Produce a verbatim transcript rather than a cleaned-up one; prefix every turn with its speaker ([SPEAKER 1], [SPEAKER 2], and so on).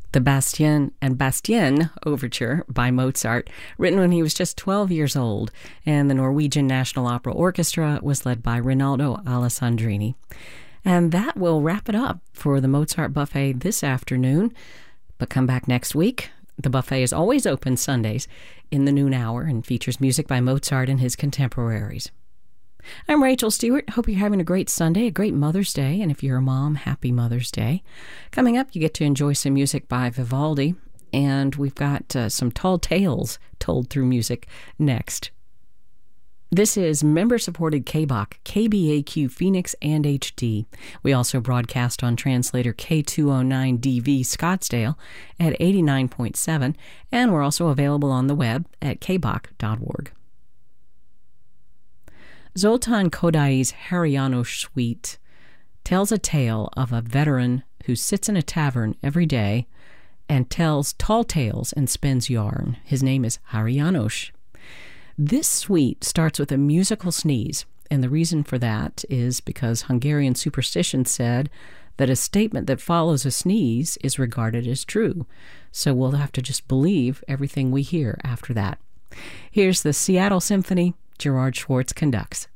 [SPEAKER 1] The Bastien and Bastien Overture by Mozart, written when he was just twelve years old, and the Norwegian National Opera Orchestra was led by Rinaldo Alessandrini. And that will wrap it up for the Mozart Buffet this afternoon. But come back next week. The buffet is always open Sundays in the noon hour and features music by Mozart and his contemporaries. I'm Rachel Stewart. Hope you're having a great Sunday, a great Mother's Day, and if you're a mom, happy Mother's Day. Coming up, you get to enjoy some music by Vivaldi, and we've got uh, some tall tales told through music next. This is member-supported K B O C, K B A Q Phoenix and H D. We also broadcast on translator K two oh nine D V Scottsdale at eighty-nine point seven, and we're also available on the web at k b o c dot org. Zoltan Kodai's Hari János Suite tells a tale of a veteran who sits in a tavern every day and tells tall tales and spins yarn. His name is Hari János. This suite starts with a musical sneeze, and the reason for that is because Hungarian superstition said that a statement that follows a sneeze is regarded as true. So we'll have to just believe everything we hear after that. Here's the Seattle Symphony. Gerard Schwartz conducts.